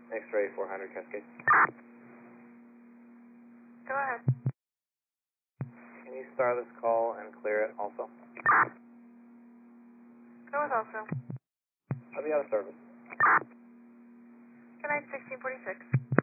X-ray 400 Cascade. Go ahead. Can you star this call and clear it also? Go with also. I'll be out of service. Good night, 1646.